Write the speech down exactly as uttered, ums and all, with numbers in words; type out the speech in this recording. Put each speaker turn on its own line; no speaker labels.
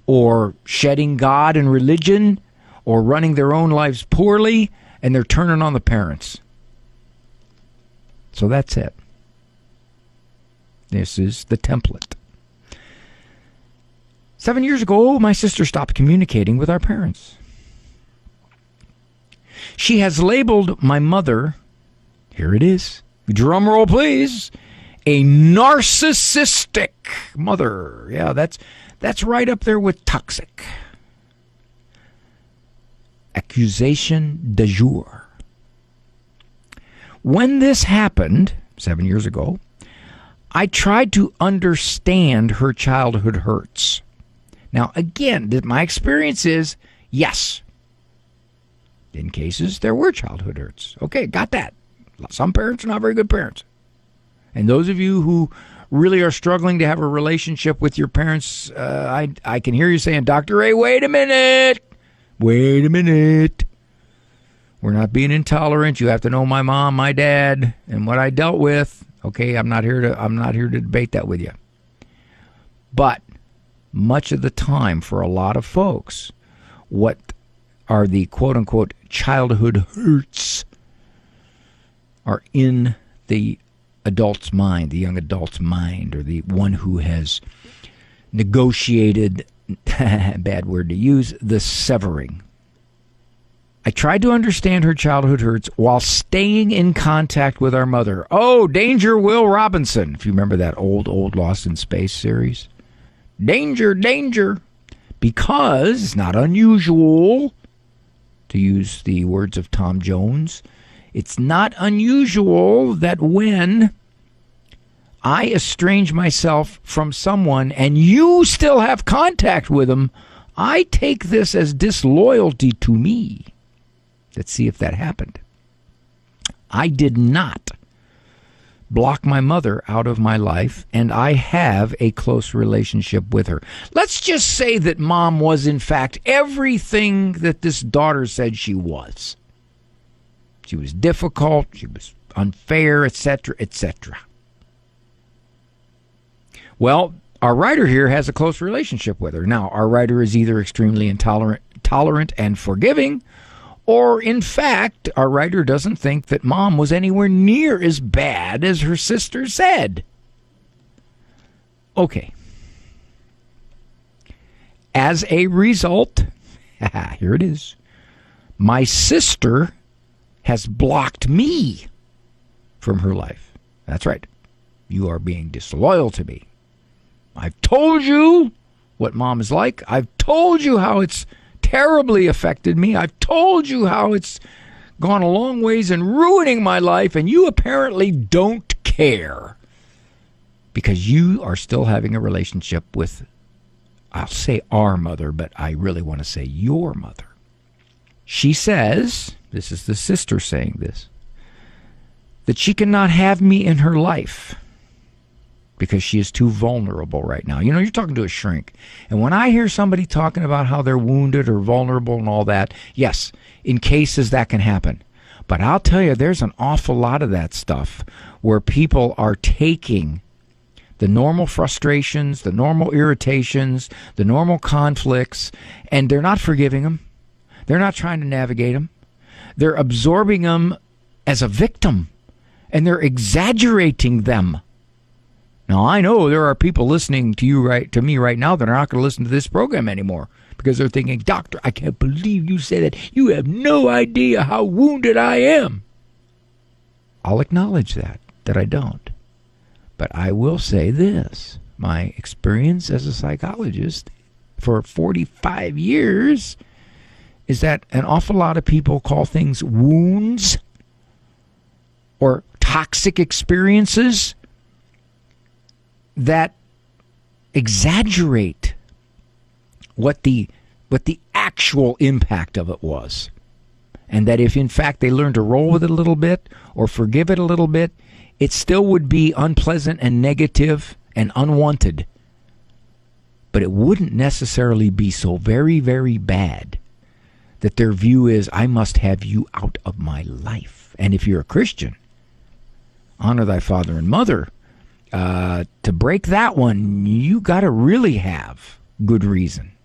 or shedding God and religion, or running their own lives poorly, and they're turning on the parents. So that's it. This is the template. Seven years ago, my sister stopped communicating with our parents. She has labeled my mother, here it is, drum roll please, a narcissistic mother. Yeah, that's that's right up there with toxic. Accusation de jour. When this happened, seven years ago, I tried to understand her childhood hurts. Now, again, my experience is, yes, in cases, there were childhood hurts. Okay, got that. Some parents are not very good parents. And those of you who really are struggling to have a relationship with your parents, uh, I, I can hear you saying, Doctor Ray, wait a minute. Wait a minute. We're not being intolerant. You have to know my mom, my dad, and what I dealt with. Okay, I'm not here to I'm not here to debate that with you. But much of the time, for a lot of folks, what are the quote-unquote childhood hurts are in the adult's mind, the young adult's mind, or the one who has negotiated, bad word to use, the severing. I tried to understand her childhood hurts while staying in contact with our mother. Oh, Danger Will Robinson, if you remember that old, old Lost in Space series. Danger, danger. Because it's not unusual, to use the words of Tom Jones, it's not unusual that when I estrange myself from someone and you still have contact with them, I take this as disloyalty to me. Let's see if that happened. I did not block my mother out of my life, and I have a close relationship with her. Let's just say that mom was, in fact, everything that this daughter said she was. She was difficult, she was unfair, et cetera, et cetera. Well, our writer here has a close relationship with her. Now, our writer is either extremely intolerant, tolerant and forgiving, or, in fact, our writer doesn't think that mom was anywhere near as bad as her sister said. Okay. As a result, here it is, my sister has blocked me from her life. That's right. You are being disloyal to me. I've told you what mom is like. I've told you how it's terribly affected me. I've told you how it's gone a long ways in ruining my life, and you apparently don't care because you are still having a relationship with, I'll say our mother, but I really want to say your mother. She says, this is the sister saying this, that she cannot have me in her life because she is too vulnerable right now. You know, you're talking to a shrink. And when I hear somebody talking about how they're wounded or vulnerable and all that, yes, in cases that can happen. But I'll tell you, there's an awful lot of that stuff where people are taking the normal frustrations, the normal irritations, the normal conflicts, and they're not forgiving them. They're not trying to navigate them. They're absorbing them as a victim, and they're exaggerating them. Now, I know there are people listening to you right to me right now that are not going to listen to this program anymore because they're thinking, Doctor, I can't believe you say that. You have no idea how wounded I am. I'll acknowledge that, that I don't. But I will say this. My experience as a psychologist for forty-five years is that an awful lot of people call things wounds or toxic experiences that exaggerate what the what the actual impact of it was. And that if in fact they learn to roll with it a little bit or forgive it a little bit, it still would be unpleasant and negative and unwanted. But it wouldn't necessarily be so very, very bad that their view is, I must have you out of my life. And if you're a Christian, honor thy father and mother. Uh, to break that one, you got to really have good reason.